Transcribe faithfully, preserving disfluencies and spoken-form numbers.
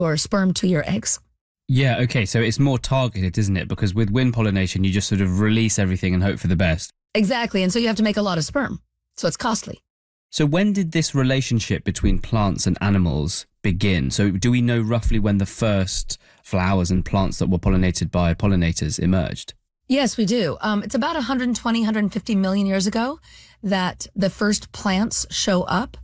or sperm to your eggs. Yeah, okay, so it's more targeted, isn't it? Because with wind pollination, you just sort of release everything and hope for the best. Exactly, and so you have to make a lot of sperm, so it's costly. So when did this relationship between plants and animals begin? So do we know roughly when the first flowers and plants that were pollinated by pollinators emerged? Yes, we do. Um, it's about one hundred twenty, one hundred fifty million years ago that the first plants show up